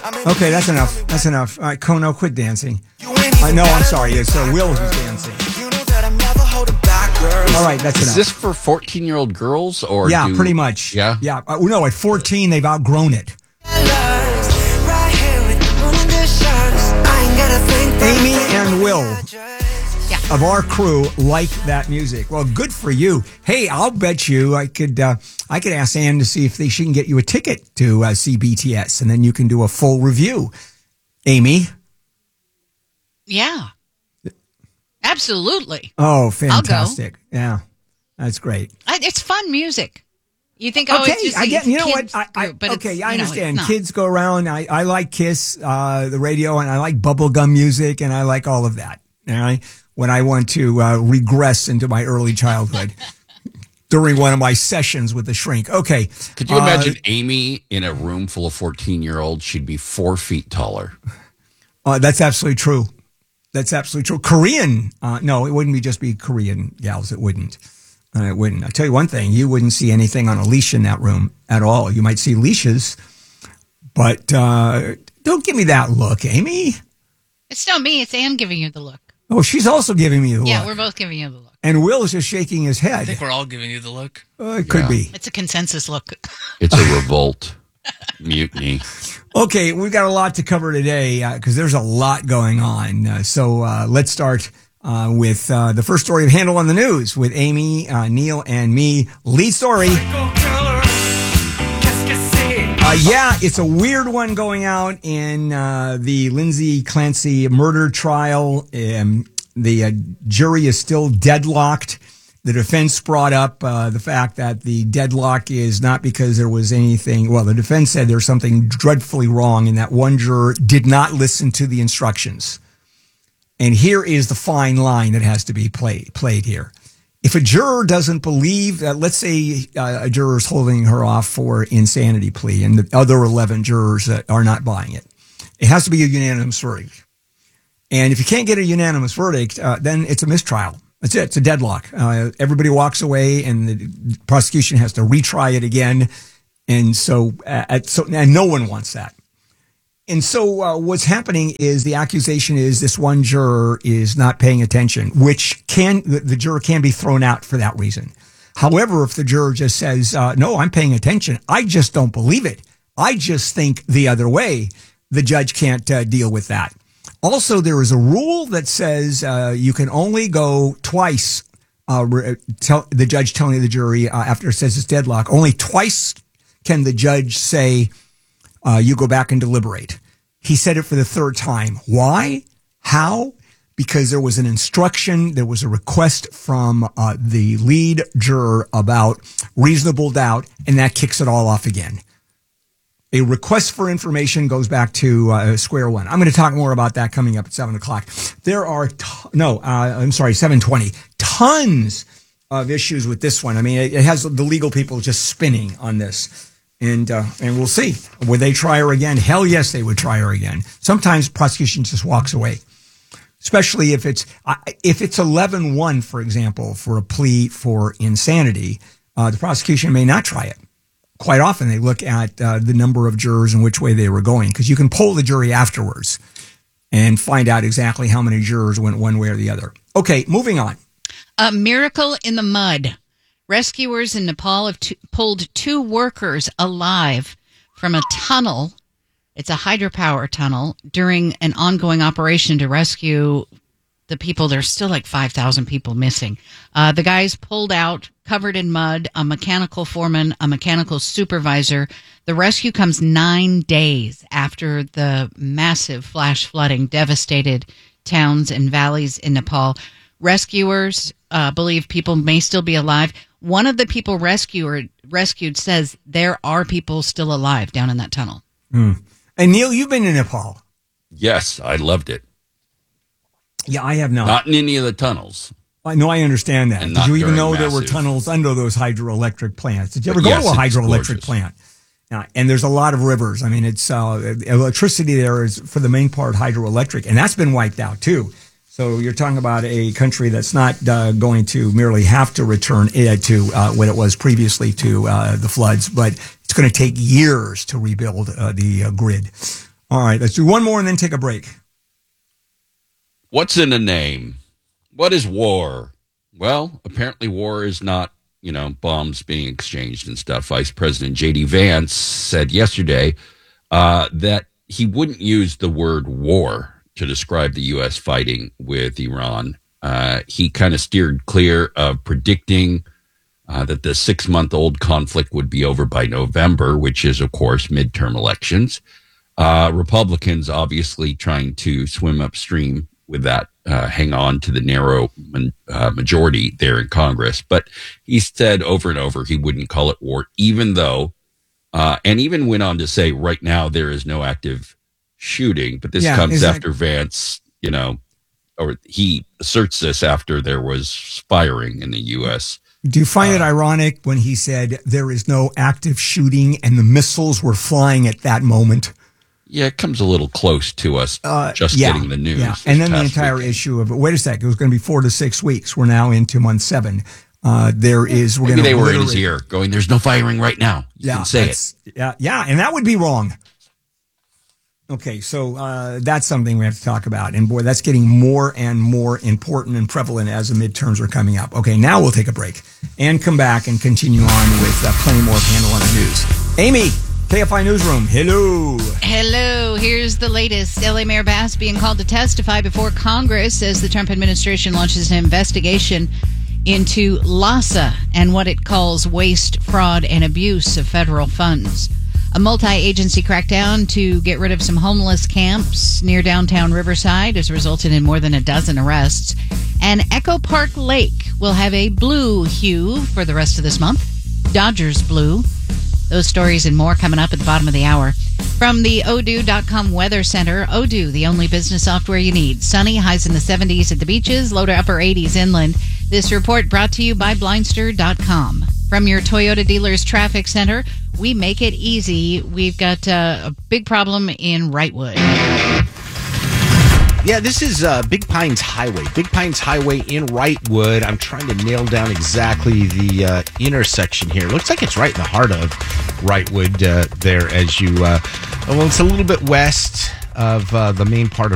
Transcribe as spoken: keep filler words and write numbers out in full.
Okay, that's enough. That's enough. All right, Kono, quit dancing. I know, I'm sorry. It's uh, Will who's dancing. All right, that's enough. Is this for fourteen-year-old girls? Or Yeah, do, pretty much. Yeah? Yeah. Uh, no, at fourteen, they've outgrown it. Amy and Will Yeah. of our crew like that music. Well, good for you. Hey, I'll bet you I could uh, I could ask Ann to see if they, she can get you a ticket to uh, see B T S, and then you can do a full review. Amy? Yeah. Absolutely. Oh, fantastic. Yeah, that's great. I, it's fun music. You think, oh, Okay, it's just I get. You know what? kids I, I, group, but okay, it's, I you know, understand. it's not. Kids go around. I, I like Kiss, uh, the radio, and I like bubblegum music, and I like all of that. All right? When I want to uh, regress into my early childhood during one of my sessions with the shrink. Okay. Could you uh, imagine Amy in a room full of fourteen-year-olds? She'd be four feet taller. Uh, that's absolutely true. That's absolutely true. Korean. Uh, no, it wouldn't be just be Korean gals. It wouldn't. Uh, it wouldn't. I'll tell you one thing. You wouldn't see anything on a leash in that room at all. You might see leashes, but uh, don't give me that look, Amy. It's not me. It's Ann giving you the look. Oh, she's also giving me the Yeah, look. we're both giving you the look. And Will is just shaking his I head. think we're all giving you the look. Uh, it could Yeah. be. It's a consensus look. It's a revolt. Mutiny. Okay, we've got a lot to cover today because uh, there's a lot going on. Uh, so uh, let's start uh, with uh, the first story of Handle on the News with Amy, uh, Neil, and me. Lead story. Uh, yeah, it's a weird one going out in uh, the Lindsay Clancy murder trial. Um, the uh, jury is still deadlocked. The defense brought up uh, the fact that the deadlock is not because there was anything. Well, the defense said there's something dreadfully wrong in that one juror did not listen to the instructions. And here is the fine line that has to be played played here. If a juror doesn't believe, uh, let's say uh, a juror is holding her off for insanity plea and the other eleven jurors uh, are not buying it, it has to be a unanimous verdict. And if you can't get a unanimous verdict, uh, then it's a mistrial. That's it. It's a deadlock. Uh, everybody walks away and the prosecution has to retry it again. And so, uh, at, so and no one wants that. And so uh, what's happening is the accusation is this one juror is not paying attention, which can, the, the juror can be thrown out for that reason. However, if the juror just says, uh, no, I'm paying attention, I just don't believe it, I just think the other way, the judge can't uh, deal with that. Also, there is a rule that says uh, you can only go twice, uh, tell, the judge telling the jury uh, after it says it's deadlock, only twice can the judge say, Uh, you go back and deliberate. He said it for the third time. Why? How? Because there was an instruction, there was a request from uh, the lead juror about reasonable doubt, and that kicks it all off again. A request for information goes back to uh, square one. I'm going to talk more about that coming up at seven o'clock. There are, t- no, uh, I'm sorry, seven twenty. Tons of issues with this one. I mean, it, it has the legal people just spinning on this. And uh, and we'll see. Would they try her again? Hell yes, they would try her again. Sometimes prosecution just walks away, especially if it's uh, if it's eleven one, for example, for a plea for insanity. Uh, the prosecution may not try it. Quite often, they look at uh, the number of jurors and which way they were going, because you can poll the jury afterwards and find out exactly how many jurors went one way or the other. Okay, moving on. A miracle in the mud. Rescuers in Nepal have t- pulled two workers alive from a tunnel. It's a hydropower tunnel during an ongoing operation to rescue the people. There's still like five thousand people missing. Uh, the guys pulled out, covered in mud, a mechanical foreman, a mechanical supervisor. The rescue comes nine days after the massive flash flooding devastated towns and valleys in Nepal. Rescuers uh, believe people may still be alive. One of the people rescued, rescued says there are people still alive down in that tunnel. Mm. And Neil, you've been in Nepal. Yes, I loved it. Yeah, I have not. Not in any of the tunnels. I know, I understand that. And Did not you even during know there were massive- tunnels under those hydroelectric plants? Did you ever But go yes, to a it's hydroelectric gorgeous. plant? Uh, and there's a lot of rivers. I mean, it's uh, electricity there is for the main part hydroelectric, and that's been wiped out too. So you're talking about a country that's not uh, going to merely have to return uh, to uh, what it was previously to uh, the floods, but it's going to take years to rebuild uh, the uh, grid. All right, let's do one more and then take a break. What's in a name? What is war? Well, apparently war is not, you know, bombs being exchanged and stuff. Vice President J D Vance said yesterday uh, that he wouldn't use the word war to describe the U S fighting with Iran. Uh, he kind of steered clear of predicting uh, that the six-month-old conflict would be over by November, which is, of course, midterm elections. Uh, Republicans obviously trying to swim upstream with that, uh, hang on to the narrow uh, majority there in Congress. But he said over and over he wouldn't call it war, even though, uh, and even went on to say right now there is no active shooting. But this Yeah, comes that- after Vance, you know, or he asserts this after there was firing in the U S. Do you find it ironic when he said there is no active shooting and the missiles were flying at that moment? Yeah, it comes a little close to us Uh, just yeah, getting the news. Yeah. this And then the past entire weekend. issue of, wait a second, it was going to be four to six weeks. We're now into month seven. Uh, there is, we're Maybe going to they were in his ear going, there's no firing right now. You Yeah, can say it. that's- Yeah, yeah, and that would be wrong. Okay, so uh, that's something we have to talk about. And boy, that's getting more and more important and prevalent as the midterms are coming up. Okay, now we'll take a break and come back and continue on with uh, plenty more of Handle on the News. Amy, K F I Newsroom, hello. Hello, here's the latest. L A Mayor Bass being called to testify before Congress as the Trump administration launches an investigation into LASA and what it calls waste, fraud, and abuse of federal funds. A multi-agency crackdown to get rid of some homeless camps near downtown Riverside has resulted in more than a dozen arrests. And Echo Park Lake will have a blue hue for the rest of this month. Dodgers blue. Those stories and more coming up at the bottom of the hour. From the Odoo dot com Weather Center, Odoo, the only business software you need. Sunny, highs in the seventies at the beaches, low to upper eighties inland. This report brought to you by Blindster dot com. From your Toyota dealer's traffic center, we make it easy. We've got uh, a big problem in Wrightwood. Yeah, this is uh, Big Pines Highway. Big Pines Highway in Wrightwood. I'm trying to nail down exactly the uh, intersection here. Looks like it's right in the heart of Wrightwood uh, there as you, uh, well, it's a little bit west of uh, the main part of